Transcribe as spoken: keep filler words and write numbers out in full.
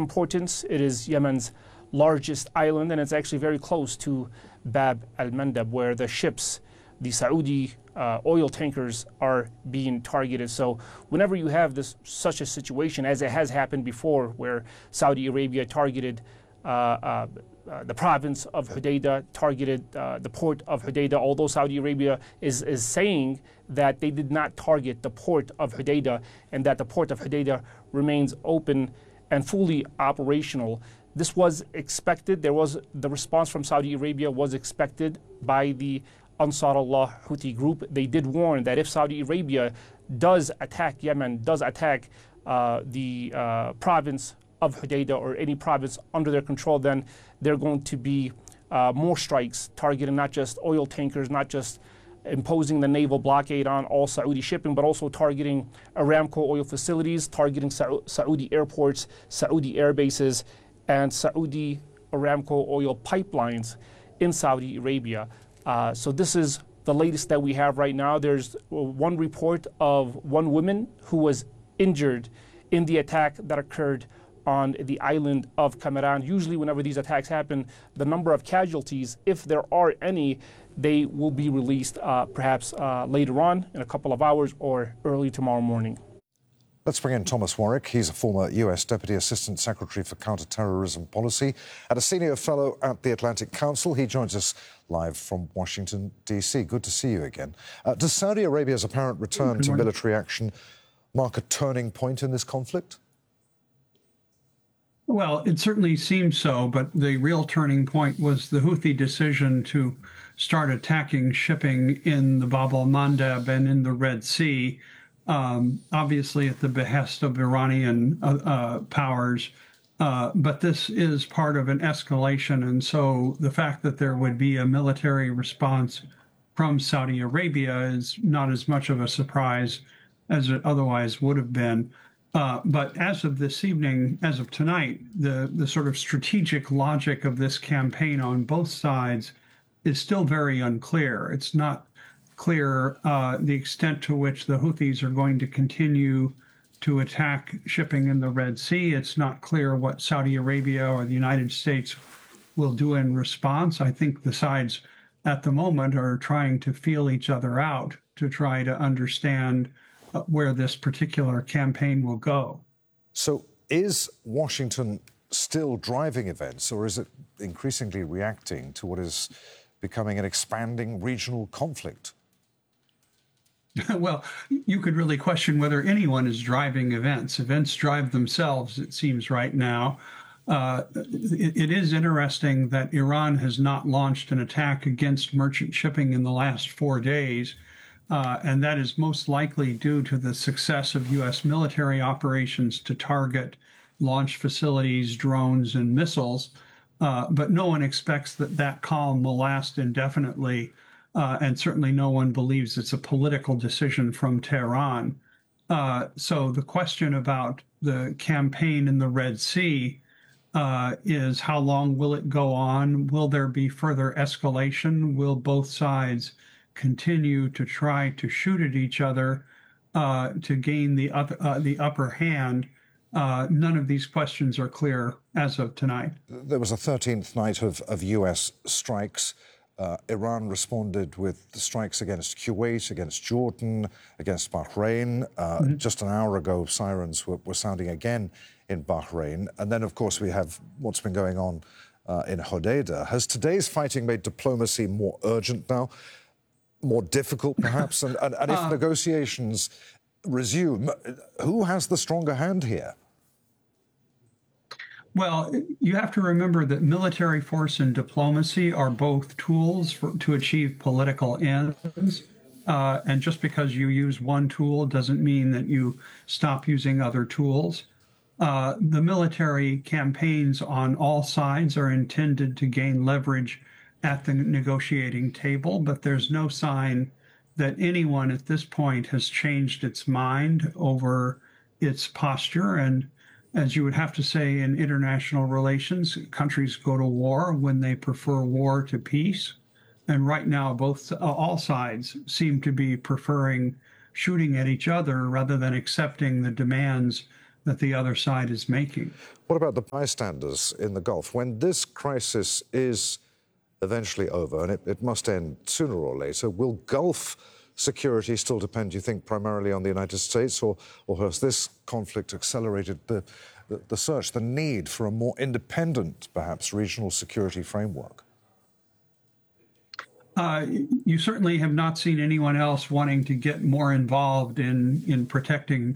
importance. It is Yemen's largest island, and it's actually very close to Bab al-Mandab, where the ships, the Saudi uh, oil tankers, are being targeted. So whenever you have this such a situation, as it has happened before, where Saudi Arabia targeted uh, uh, uh, the province of Hodeidah, targeted uh, the port of Hodeidah, although Saudi Arabia is, is saying that they did not target the port of Hodeidah and that the port of Hodeidah remains open and fully operational. This was expected. There was the response from Saudi Arabia was expected by the Ansar Allah Houthi group. They did warn that if Saudi Arabia does attack Yemen, does attack uh, the uh, province of Hodeidah or any province under their control, then there are going to be uh, more strikes targeting not just oil tankers, not just imposing the naval blockade on all Saudi shipping, but also targeting Aramco oil facilities, targeting Sa- Saudi airports, Saudi air bases, and Saudi Aramco oil pipelines in Saudi Arabia. Uh, so this is the latest that we have right now. There's one report of one woman who was injured in the attack that occurred on the island of Kamaran. Usually whenever these attacks happen, the number of casualties, if there are any, they will be released uh, perhaps uh, later on in a couple of hours or early tomorrow morning. Let's bring in Thomas Warwick. He's a former U S Deputy Assistant Secretary for Counterterrorism Policy and a Senior Fellow at the Atlantic Council. He joins us live from Washington, D C. Good to see you again. Uh, does Saudi Arabia's apparent return to military action mark a turning point in this conflict? Well, it certainly seems so, but the real turning point was the Houthi decision to start attacking shipping in the Bab al-Mandab and in the Red Sea, um, obviously at the behest of Iranian uh, uh, powers. Uh, but this is part of an escalation, and so the fact that there would be a military response from Saudi Arabia is not as much of a surprise as it otherwise would have been. Uh, but as of this evening, as of tonight, the, the sort of strategic logic of this campaign on both sides is still very unclear. It's not clear uh, the extent to which the Houthis are going to continue to attack shipping in the Red Sea. It's not clear what Saudi Arabia or the United States will do in response. I think the sides at the moment are trying to feel each other out to try to understand where this particular campaign will go. So is Washington still driving events, or is it increasingly reacting to what is becoming an expanding regional conflict? Well, you could really question whether anyone is driving events. Events drive themselves, it seems, right now. Uh, it, it is interesting that Iran has not launched an attack against merchant shipping in the last four days. Uh, and that is most likely due to the success of U S military operations to target launch facilities, drones, and missiles. Uh, but no one expects that that calm will last indefinitely, uh, and certainly no one believes it's a political decision from Tehran. Uh, so the question about the campaign in the Red Sea uh, is how long will it go on? Will there be further escalation? Will both sides continue to try to shoot at each other uh, to gain the, up, uh, the upper hand? Uh, none of these questions are clear as of tonight. There was a thirteenth night of, of U S strikes. Uh, Iran responded with strikes against Kuwait, against Jordan, against Bahrain. Uh, mm-hmm. Just an hour ago, sirens were, were sounding again in Bahrain. And then, of course, we have what's been going on uh, in Hodeidah. Has today's fighting made diplomacy more urgent now? More difficult, perhaps? and, and, and if uh, negotiations resume, who has the stronger hand here? Well, you have to remember that military force and diplomacy are both tools for, to achieve political ends. Uh, and just because you use one tool doesn't mean that you stop using other tools. Uh, the military campaigns on all sides are intended to gain leverage at the negotiating table, but there's no sign that anyone at this point has changed its mind over its posture. And as you would have to say in international relations, countries go to war when they prefer war to peace. And right now, both uh, all sides seem to be preferring shooting at each other rather than accepting the demands that the other side is making. What about the bystanders in the Gulf? When this crisis is eventually over, and it, it must end sooner or later, will Gulf security still depend, do you think, primarily on the United States, or, or has this conflict accelerated the, the, the search, the need for a more independent, perhaps, regional security framework? Uh, you certainly have not seen anyone else wanting to get more involved in, in protecting